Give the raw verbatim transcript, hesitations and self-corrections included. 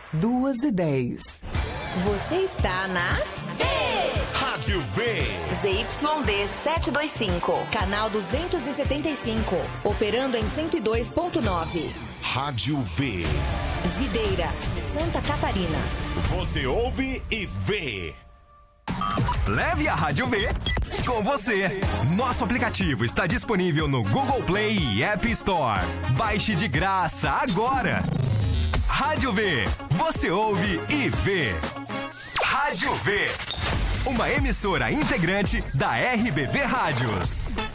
duas e dez. Você está na V! Rádio V. Z Y D setecentos e vinte e cinco, canal duzentos e setenta e cinco, operando em cento e dois ponto nove. Rádio V. Videira, Santa Catarina. Você ouve e vê. Leve a Rádio V com você. Nosso aplicativo está disponível no Google Play e App Store. Baixe de graça agora. Rádio V. Você ouve e vê. Rádio V. Uma emissora integrante da R B V Rádios.